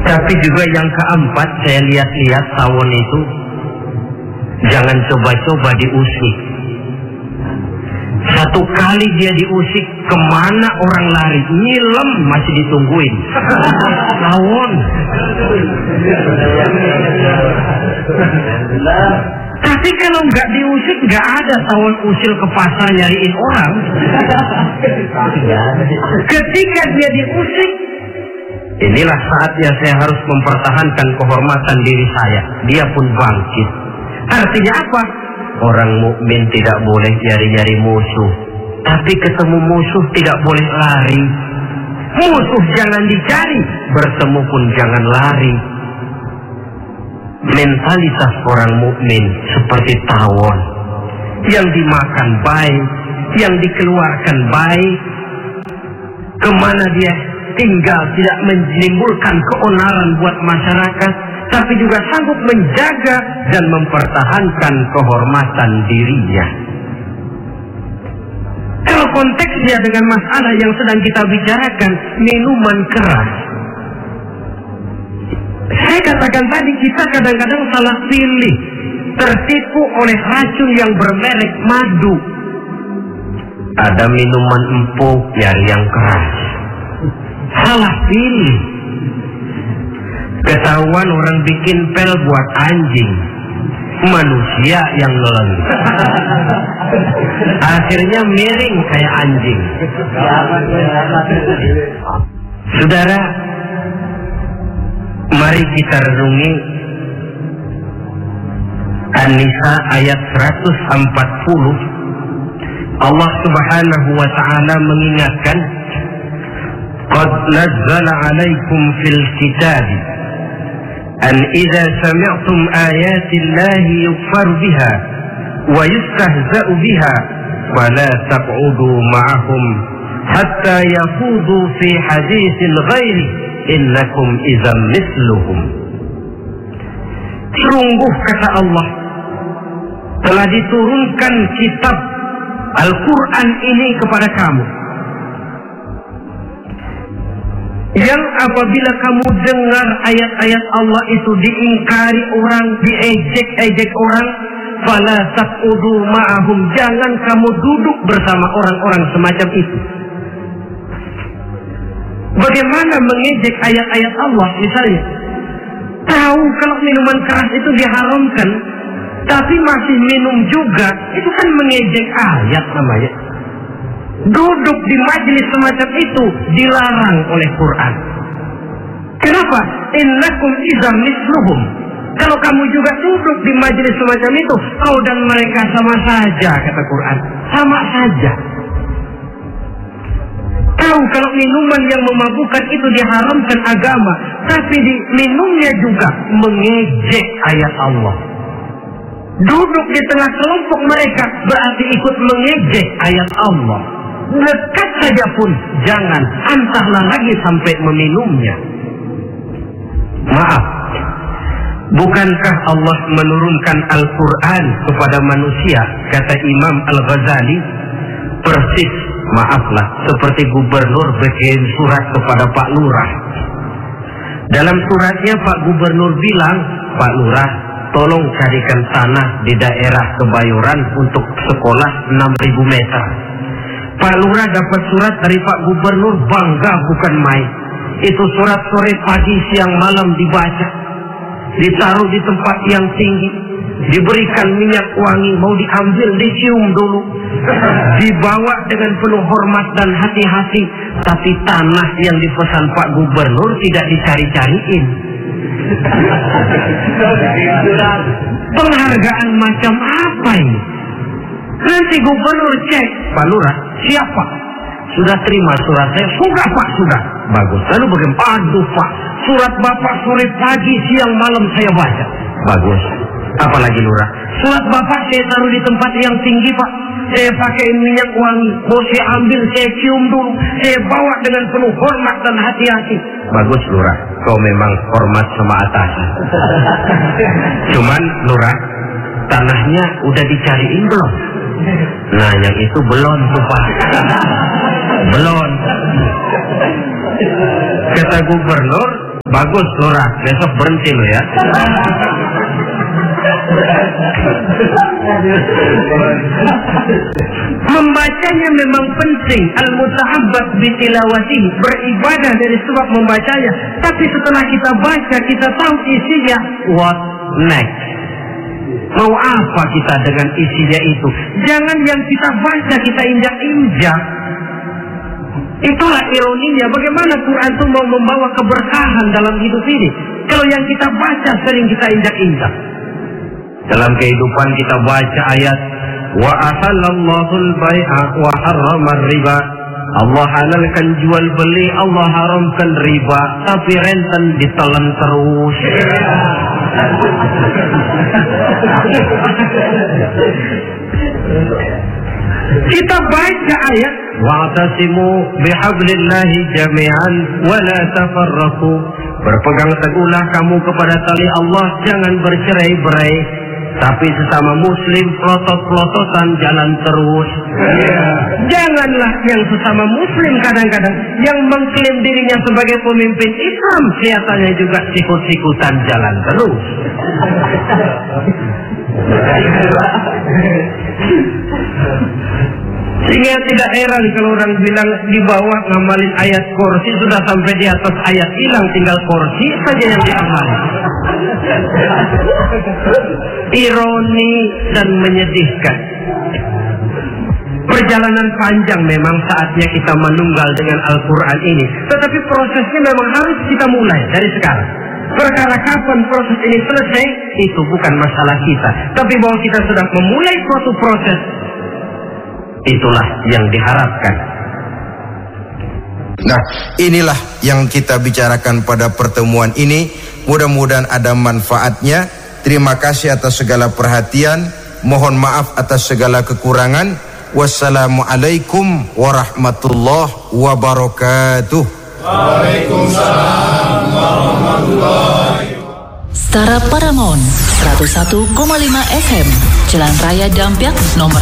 Tapi juga yang keempat, saya lihat-lihat tawon itu jangan coba-coba diusik. Satu kali dia diusik, kemana orang lari, nyilem masih ditungguin. Tawon. Tapi kalau nggak diusik, nggak ada tawon usil ke pasar nyariin orang. Ketika dia diusik, inilah saatnya saya harus mempertahankan kehormatan diri saya. Dia pun bangkit. Artinya apa? Orang mukmin tidak boleh nyari-nyari musuh, tapi ketemu musuh tidak boleh lari. Musuh jangan dicari, bertemu pun jangan lari. Mentalitas orang mukmin seperti tawon, yang dimakan baik, yang dikeluarkan baik, kemana dia tinggal tidak menimbulkan keonaran buat masyarakat, tapi juga sanggup menjaga dan mempertahankan kehormatan dirinya. Kalau konteksnya dengan masalah yang sedang kita bicarakan, minuman keras, saya katakan tadi, kita kadang-kadang salah pilih, tertipu oleh racun yang bermerek madu. Ada minuman empuk, nyari yang keras. Salah pilih. Ketahuan orang bikin pel buat anjing, manusia yang nelen. Akhirnya miring kayak anjing. Saudara, mari kita renungi An-Nisa ayat 140. Allah Subhanahu wa ta'ala mengingatkan, "Qad nazzala 'alaikum fil kitab an idza sami'tum ayati Allahi yukfar biha wa yustahza'u biha fala taq'udu ma'ahum hatta yafudu fi haditsin ghairi innakum idzam misluhum." Sungguh, kata Allah, telah diturunkan kitab Al-Quran ini kepada kamu, yang apabila kamu dengar ayat-ayat Allah itu diingkari orang, diejek-ejek orang, fala taqudu ma'ahum, jangan kamu duduk bersama orang-orang semacam itu. Bagaimana mengejek ayat-ayat Allah? Misalnya, tahu kalau minuman keras itu diharamkan, tapi masih minum juga, itu kan mengejek ayat namanya. Duduk di majelis semacam itu dilarang oleh Quran. Kenapa? Innakum idzam misluhum. Kalau kamu juga duduk di majelis semacam itu, kau dan mereka sama saja, kata Quran. Sama saja. Tahu kalau minuman yang memabukkan itu diharamkan agama, tapi minumnya juga mengejek ayat Allah. Duduk di tengah kelompok mereka berarti ikut mengejek ayat Allah. Dekat saja pun jangan, entahlah lagi sampai meminumnya. Maaf, bukankah Allah menurunkan Al-Quran kepada manusia, kata Imam Al-Ghazali, persis, maaflah, seperti gubernur bikin surat kepada Pak Lurah. Dalam suratnya Pak Gubernur bilang, Pak Lurah, tolong carikan tanah di daerah Kebayoran untuk sekolah 6.000 meter. Pak Lurah dapat surat dari Pak Gubernur, bangga bukan main. Itu surat sore, pagi, siang, malam dibaca. Ditaruh di tempat yang tinggi. Diberikan minyak wangi, mau diambil, dicium dulu. Dibawa dengan penuh hormat dan hati-hati. Tapi tanah yang dipesan Pak Gubernur tidak dicari-cariin. Penghargaan macam apa ini? Nanti gubernur cek, Pak Lurah, siapa? Sudah terima surat saya? Sudah Pak, sudah. Bagus. Lalu bagaimana? Aduh Pak, surat Bapak sore, pagi, siang, malam saya baca. Bagus. Apalagi Lurah? Surat Bapak saya taruh di tempat yang tinggi Pak. Saya pakai minyak wangi, mau saya ambil, saya cium dulu, saya bawa dengan penuh hormat dan hati-hati. Bagus Lurah, kau memang hormat sama atasan. Cuman Lurah, tanahnya udah dicariin belum? Nah yang itu belum tuh Pak. Belum. Kata gubernur, Bagus Lurah, besok berhenti lo ya. Membacanya memang penting. Al-mutahabbat bitilawati, beribadah dari sebab membacanya. Tapi setelah kita baca, kita tahu isinya. What next? Mau apa kita dengan isinya itu? Jangan yang kita baca kita injak-injak. Itulah ironinya. Bagaimana Quran itu mau membawa keberkahan dalam hidup ini, kalau yang kita baca sering kita injak-injak. Dalam kehidupan kita baca ayat wa ahallallahu al-bai'a wa harrama riba. Allah halalkan jual beli, Allah haramkan riba, tapi renten ditelan terus. Kita baca ayat wa'tasimu bihablillahi jami'an wa la tafarraqu. Berpegang teguhlah kamu kepada tali Allah, jangan bercerai-berai. Tapi sesama muslim pelotot-pelototan jalan terus. Janganlah yang sesama muslim kadang-kadang yang mengklaim dirinya sebagai pemimpin Islam kelihatannya juga sikut-sikutan jalan terus. Sehingga tidak heran kalau orang bilang di bawah ngamalin ayat kursi, sudah sampai di atas ayat hilang, tinggal kursi saja yang diamalin. Ironi dan menyedihkan. Perjalanan panjang memang saatnya kita menunggal dengan Al-Quran ini. Tetapi prosesnya memang harus kita mulai dari sekarang. Perkara kapan proses ini selesai, itu bukan masalah kita. Tapi bahwa kita sudah memulai suatu proses, itulah yang diharapkan. Nah, inilah yang kita bicarakan pada pertemuan ini. Mudah-mudahan ada manfaatnya. Terima kasih atas segala perhatian. Mohon maaf atas segala kekurangan. Wassalamualaikum warahmatullahi wabarakatuh. Waalaikumsalam warahmatullahi wabarakatuh. Stara Paramount 101,5 FM, Jalan Raya Dampyak, nomor